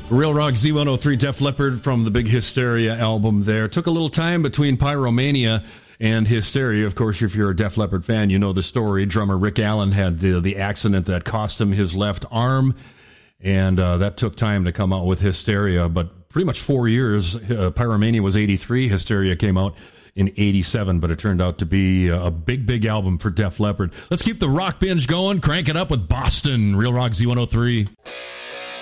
Real Rock Z103, Def Leppard from the Big Hysteria album there. Took a little time between Pyromania and Hysteria. Of course, if you're a Def Leppard fan, you know the story. Drummer Rick Allen had the accident that cost him his left arm, and that took time to come out with Hysteria. But pretty much 4 years. Pyromania was 83. Hysteria came out in 87, but it turned out to be a big album for Def Leppard. Let's keep the rock binge going. Crank it up with Boston. Real Rock Z103.